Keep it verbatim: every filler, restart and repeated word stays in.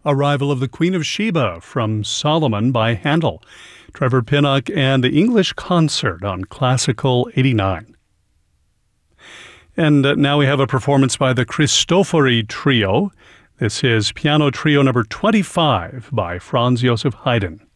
Arrival of the Queen of Sheba from Solomon by Handel. Trevor Pinnock and the English Concert on Classical eighty-nine. And uh, now we have a performance by the Cristofori Trio. This is Piano Trio number twenty-five by Franz Joseph Haydn.